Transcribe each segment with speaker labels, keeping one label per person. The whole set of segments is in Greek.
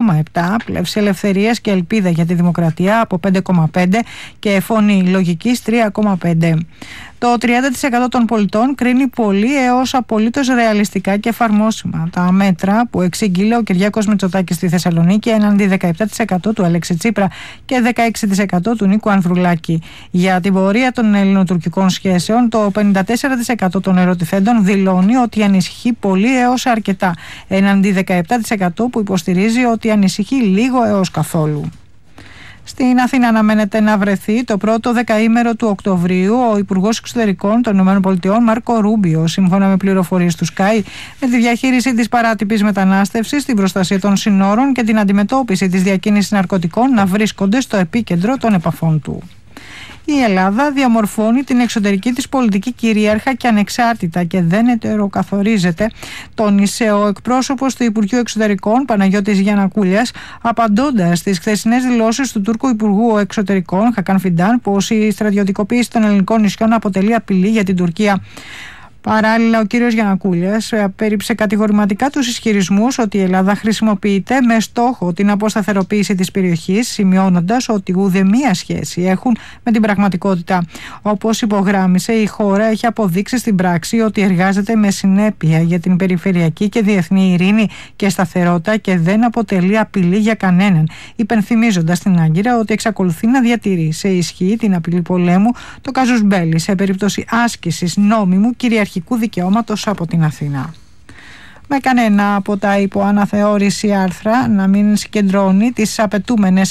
Speaker 1: 6,7, Πλεύση Ελευθερίας και Ελπίδα για τη Δημοκρατία από 5,5 και Φωνή Λογικής 3,5. Το 30% των πολιτών κρίνει πολύ έως απολύτως ρεαλιστικά και εφαρμόσιμα τα μέτρα που εξήγηλε ο Κυριάκος Μητσοτάκης στη Θεσσαλονίκη έναντι 17% του Αλέξη Τσίπρα και 16% του Νίκου Ανδρουλάκη. Για την πορεία των ελληνοτουρκικών σχέσεων, το 54% των ερωτηθέντων δηλώνει ότι ανησυχεί πολύ έως αρκετά, έναντι 17% που υποστηρίζει ότι ανησυχεί λίγο έως καθόλου. Στην Αθήνα αναμένεται να βρεθεί το πρώτο δεκαήμερο του Οκτωβρίου ο Υπουργός Εξωτερικών των ΗΠΑ Μάρκο Ρούμπιο, σύμφωνα με πληροφορίες του Sky, με τη διαχείριση της παράτυπης μετανάστευσης, την προστασία των συνόρων και την αντιμετώπιση της διακίνησης ναρκωτικών να βρίσκονται στο επίκεντρο των επαφών του. Η Ελλάδα διαμορφώνει την εξωτερική της πολιτική κυρίαρχα και ανεξάρτητα και δεν ετεροκαθορίζεται, τόνισε ο εκπρόσωπος του Υπουργείου Εξωτερικών Παναγιώτης Γιαννακούλιας, απαντώντας στις χθεσινές δηλώσεις του Τούρκου Υπουργού Εξωτερικών Χακάν Φιντάν πως η στρατιωτικοποίηση των ελληνικών νησιών αποτελεί απειλή για την Τουρκία. Παράλληλα, ο κύριος Γιαννακούλιας απέρριψε κατηγορηματικά τους ισχυρισμούς ότι η Ελλάδα χρησιμοποιείται με στόχο την αποσταθεροποίηση της περιοχής, σημειώνοντας ότι ουδέμια σχέση έχουν με την πραγματικότητα. Όπως υπογράμμισε, η χώρα έχει αποδείξει στην πράξη ότι εργάζεται με συνέπεια για την περιφερειακή και διεθνή ειρήνη και σταθερότητα και δεν αποτελεί απειλή για κανέναν, υπενθυμίζοντας στην Άγκυρα ότι εξακολουθεί να διατηρεί σε ισχύ την απειλή πολέμου, το casus belli, σε περίπτωση άσκησης νόμιμου κυριαρχικού δικαιώματος από την Αθήνα. Με κανένα από τα υποαναθεώρηση άρθρα να μην συγκεντρώνει τις απαιτούμενες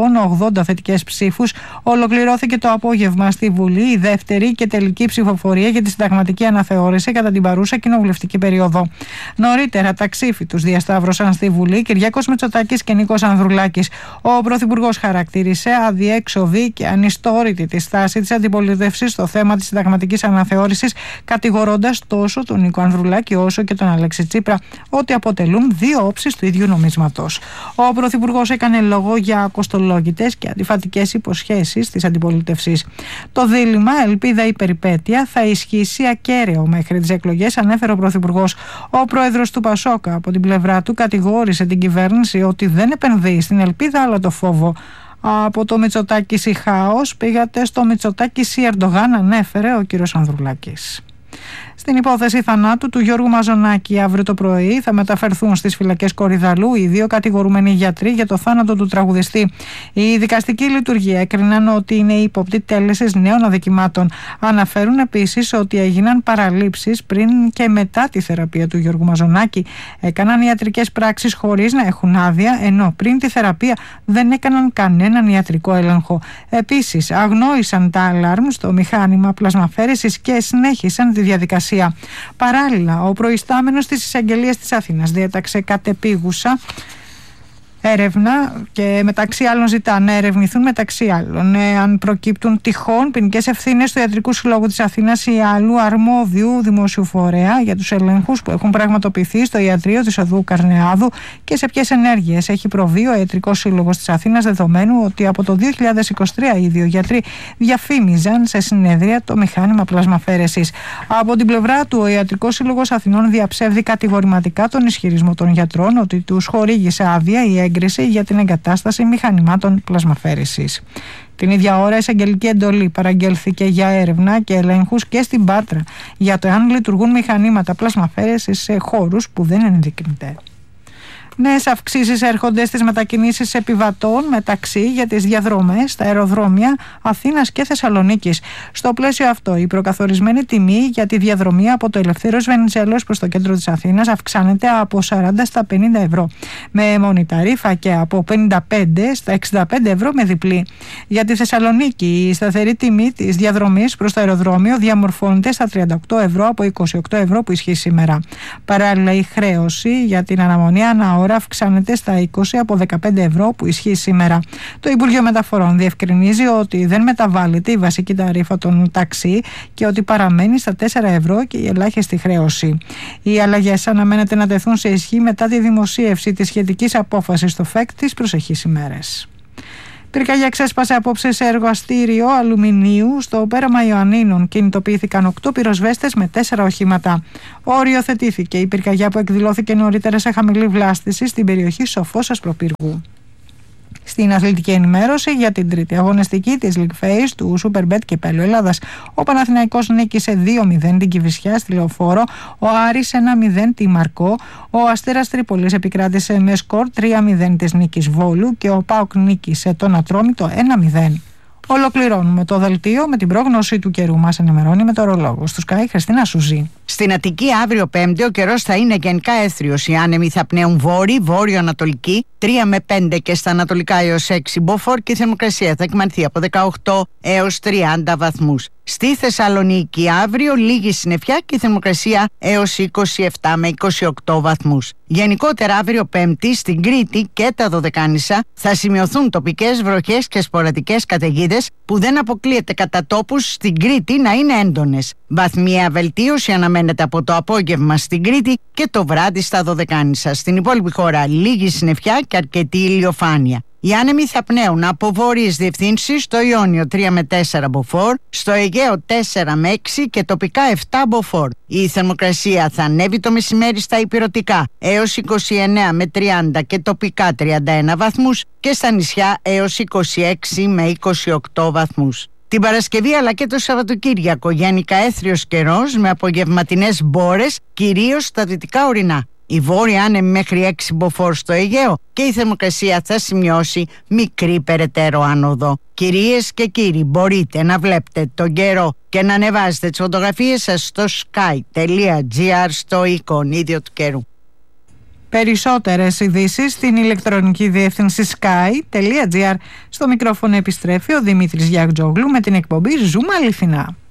Speaker 1: 180 θετικές ψήφους, ολοκληρώθηκε το απόγευμα στη Βουλή η δεύτερη και τελική ψηφοφορία για τη συνταγματική αναθεώρηση κατά την παρούσα κοινοβουλευτική περίοδο. Νωρίτερα τα ξύφη τους διασταύρωσαν στη Βουλή Κυριάκος Μητσοτάκης και Νίκος Ανδρουλάκης. Ο Πρωθυπουργός χαρακτήρισε αδιέξοδη και ανιστόρητη τη στάση της αντιπολίτευσης στο θέμα της συνταγματικής αναθεώρησης, κατηγορώντας τόσο τον Νίκο Ανδρουλάκη όσο και τον Αλέξη Τσίπρα ότι αποτελούν δύο όψεις του ίδιου νομίσματος. Ο Πρωθυπουργός έκανε λόγο για κοστολόγητες και αντιφατικές υποσχέσεις της αντιπολίτευσης. Το δίλημμα ελπίδα ή περιπέτεια θα ισχύσει ακέραιο μέχρι τις εκλογές, ανέφερε ο Πρωθυπουργός. Ο πρόεδρος του Πασόκα από την πλευρά του κατηγόρησε την κυβέρνηση ότι δεν επενδύει στην ελπίδα αλλά το φόβο. Από το Μητσοτάκη χάος πήγατε στο Μητσοτάκη Ερντογάν, ανέφερε ο κύριος Ανδρουλάκης. Στην υπόθεση θανάτου του Γιώργου Μαζονάκη, αύριο το πρωί θα μεταφερθούν στις φυλακές Κορυδαλού οι δύο κατηγορούμενοι γιατροί για το θάνατο του τραγουδιστή. Η δικαστική λειτουργία έκριναν ότι είναι ύποπτοι τέλεσης νέων αδικημάτων. Αναφέρουν επίσης ότι έγιναν παραλήψεις πριν και μετά τη θεραπεία του Γιώργου Μαζονάκη. Έκαναν ιατρικές πράξεις χωρίς να έχουν άδεια, ενώ πριν τη θεραπεία δεν έκαναν κανέναν ιατρικό έλεγχο. Επίσης, αγνόησαν τα αλάρμ στο μηχάνημα πλασμαφέρεσης και συνέχισαν τη διαδικασία. Παράλληλα, ο προϊστάμενος της εισαγγελίας της Αθήνας διέταξε κατεπίγουσα έρευνα και μεταξύ άλλων ζητά να ερευνηθούν μεταξύ άλλων αν προκύπτουν τυχόν ποινικές ευθύνες του Ιατρικού Συλλόγου της Αθήνας ή άλλου αρμόδιου δημόσιου φορέα για τους ελέγχους που έχουν πραγματοποιηθεί στο ιατρείο της Οδού Καρνεάδου και σε ποιες ενέργειες έχει προβεί ο Ιατρικός Σύλλογος της Αθήνας, δεδομένου ότι από το 2023 οι δύο γιατροί διαφήμιζαν σε συνέδρια το μηχάνημα πλασμαφέρεσης. Από την πλευρά του, ο Ιατρικός Σύλλογος Αθηνών διαψεύδει κατηγορηματικά τον ισχυρισμό των γιατρών ότι τους χορήγησε άδεια η έγκριση για την εγκατάσταση μηχανημάτων πλασμαφέρεσης. Την ίδια ώρα, εισαγγελική εντολή παραγγέλθηκε για έρευνα και ελέγχους και στην Πάτρα για το αν λειτουργούν μηχανήματα πλασμαφέρεσης σε χώρους που δεν ενδεικνύεται. Νέες αυξήσεις έρχονται στις μετακινήσεις επιβατών μεταξύ για τις διαδρομές στα αεροδρόμια Αθήνας και Θεσσαλονίκης. Στο πλαίσιο αυτό, η προκαθορισμένη τιμή για τη διαδρομή από το Ελευθέριος Βενιζέλος προς το κέντρο της Αθήνας αυξάνεται από 40 στα 50 ευρώ με μόνη ταρίφα και από 55 στα 65 ευρώ με διπλή. Για τη Θεσσαλονίκη, η σταθερή τιμή της διαδρομής προς το αεροδρόμιο διαμορφώνεται στα 38 ευρώ από 28 ευρώ που ισχύει σήμερα. Παράλληλα, η χρέωση για την αναμονή ανά ώρα αυξάνεται στα 20 από 15 ευρώ που ισχύει σήμερα. Το Υπουργείο Μεταφορών διευκρινίζει ότι δεν μεταβάλλεται η βασική ταρίφα των ταξί και ότι παραμένει στα 4 ευρώ και η ελάχιστη χρέωση. Οι αλλαγές αναμένεται να τεθούν σε ισχύ μετά τη δημοσίευση της σχετικής απόφασης στο ΦΕΚ τις προσεχείς ημέρες. Πυρκαγιά ξέσπασε απόψε σε εργαστήριο αλουμινίου στο πέραμα Ιωαννίνων. Κινητοποιήθηκαν 8 πυροσβέστες με 4 οχήματα. Οριοθετήθηκε η πυρκαγιά που εκδηλώθηκε νωρίτερα σε χαμηλή βλάστηση στην περιοχή Σοφός Ασπροπύργου. Στην αθλητική ενημέρωση για την τρίτη αγωνιστική της League Phase του Superbet Κυπέλλου Ελλάδας, ο Παναθηναϊκός νίκησε 2-0 την Κηφισιά στη Λεωφόρο, ο Άρης 1-0 τη Μαρκό, ο Αστέρας Τρίπολης επικράτησε με σκορ 3-0 της νίκης Βόλου και ο ΠΑΟΚ νίκησε τον Ατρόμητο 1-0. Ολοκληρώνουμε το δελτίο με την πρόγνωση του καιρού. Μας ενημερώνει μετεωρολόγος του Sky Χριστίνα Σουζή.
Speaker 2: Στην Αττική αύριο Πέμπτη ο καιρός θα είναι γενικά έθριος. Οι άνεμοι θα πνέουν βόρειο-ανατολική 3 με 5 και στα ανατολικά έως 6 μποφόρ και η θερμοκρασία θα εκμανθεί από 18 έως 30 βαθμούς. Στη Θεσσαλονίκη αύριο λίγη συννεφιά και η θερμοκρασία έως 27 με 28 βαθμούς. Γενικότερα αύριο Πέμπτη στην Κρήτη και τα Δωδεκάνησα θα σημειωθούν τοπικές βροχές και σποραδικές καταιγίδες που δεν αποκλείεται κατά τόπους στην Κρήτη να είναι έντονες. Βαθμιαία βελτίωση αναμένεται από το απόγευμα στην Κρήτη και το βράδυ στα Δωδεκάνησα. Στην υπόλοιπη χώρα λίγη συννεφιά και αρκετή ηλιοφάνεια. Οι άνεμοι θα πνέουν από βόρειες διευθύνσεις στο Ιόνιο 3 με 4 μποφόρ, στο Αιγαίο 4 με 6 και τοπικά 7 μποφόρ. Η θερμοκρασία θα ανέβει το μεσημέρι στα ηπειρωτικά έως 29 με 30 και τοπικά 31 βαθμούς και στα νησιά έως 26 με 28 βαθμούς. Την Παρασκευή αλλά και το Σαββατοκύριακο γενικά έθριος καιρός με απογευματινές μπόρες κυρίως στα δυτικά ορεινά. Η βόρεια άνεμη μέχρι 6 μποφόρ στο Αιγαίο και η θερμοκρασία θα σημειώσει μικρή περαιτέρω άνοδο. Κυρίες και κύριοι, μπορείτε να βλέπετε τον καιρό και να ανεβάζετε τις φωτογραφίες σας στο sky.gr στο εικονίδιο του καιρού.
Speaker 1: Περισσότερες ειδήσεις στην ηλεκτρονική διεύθυνση sky.gr. Στο μικρόφωνο επιστρέφει ο Δημήτρης Γιαγτζόγλου με την εκπομπή Ζούμε Αληθινά.